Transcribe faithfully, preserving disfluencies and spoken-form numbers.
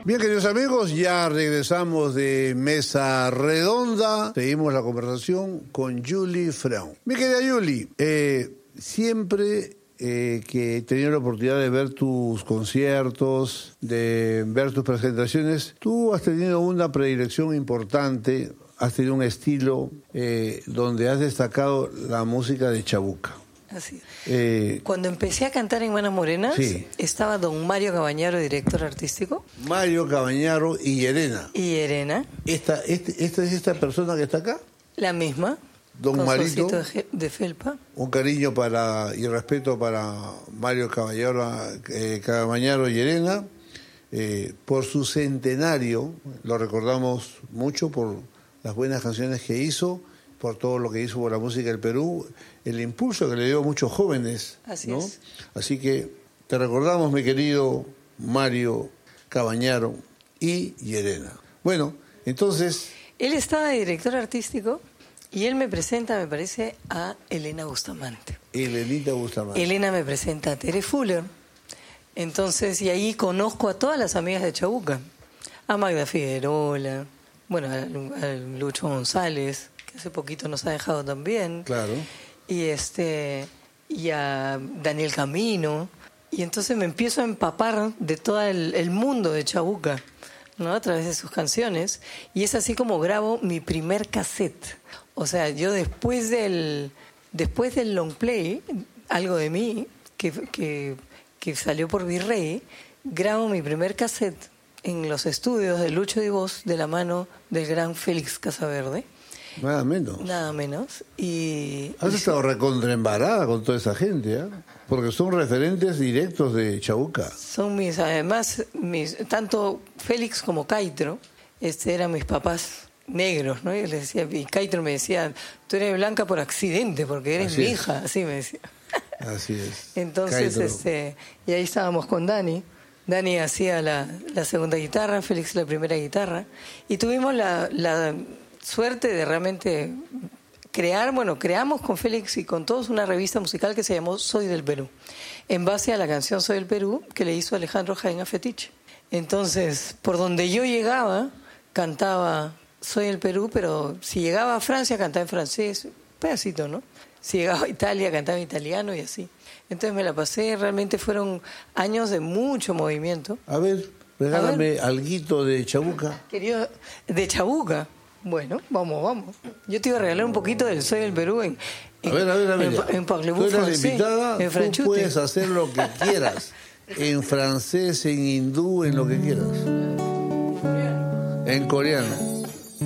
Bien, queridos amigos, ya regresamos de Mesa Redonda. Seguimos la conversación con Julie Freund. Mi querida Julie, eh, siempre eh, que he tenido la oportunidad de ver tus conciertos, de ver tus presentaciones, tú has tenido una predilección importante, has tenido un estilo eh, donde has destacado la música de Chabuca. Así. Eh, Cuando empecé a cantar en Manos Morenas, sí. estaba don Mario Cabañaro, director artístico. Mario Cabañaro y Llerena. Y Llerena. Esta, este, ¿Esta es esta persona que está acá? La misma. Don con Marito. Su osito de, de felpa. Un cariño para y respeto para Mario Caballero, eh, Cabañaro y Llerena. Eh, por su centenario, lo recordamos mucho por las buenas canciones que hizo, por todo lo que hizo por la música del Perú, el impulso que le dio a muchos jóvenes. Así ¿no? es. Así que te recordamos, mi querido Mario Cabañaro y Llerena. Bueno, entonces... Él estaba de director artístico y él me presenta, me parece, a Elena Bustamante. Elenita Bustamante. Elena me presenta a Tere Fuller. Entonces, y ahí conozco a todas las amigas de Chabuca. A Magda Figuerola, bueno, a, a Lucho González, que hace poquito nos ha dejado también. Claro. Y este y a Daniel Camino. Y entonces me empiezo a empapar de todo el, el mundo de Chabuca, ¿no? A través de sus canciones. Y es así como grabo mi primer cassette. O sea, yo después del después del long play, Algo de mí, que, que, que salió por Virrey, grabo mi primer cassette en los estudios de Lucho Di Voz de la mano del gran Félix Casaverde. Nada menos. Nada menos. Y Has estado recontraembarada con toda esa gente, ¿eh? Porque son referentes directos de Chabuca. Son mis, además, mis, tanto Félix como Caitro, este, eran mis papás negros, ¿no? Yo les decía, y Caitro me decía, tú eres blanca por accidente, porque eres Así mi es. hija, así me decía. Así es. Entonces, Caitro. este, y ahí estábamos con Dani. Dani hacía la, la segunda guitarra, Félix la primera guitarra, y tuvimos la, la suerte de realmente crear, bueno, creamos con Félix y con todos una revista musical que se llamó Soy del Perú, en base a la canción Soy del Perú que le hizo Alejandro Jaén a Fetiche. Entonces, por donde yo llegaba, cantaba Soy del Perú, pero si llegaba a Francia, cantaba en francés, pedacito, ¿no? Si llegaba a Italia, cantaba en italiano y así. Entonces me la pasé, realmente fueron años de mucho movimiento. A ver, regálame alguito de Chabuca. Querido, de Chabuca. Bueno, vamos, vamos. Yo te iba a regalar un poquito del Soy del Perú en, en, A ver, a ver, a ver. en, en Parlez-vous Tú eres la français, invitada, en tú franchute. puedes hacer lo que quieras. En francés, en hindú, en lo que quieras. En coreano.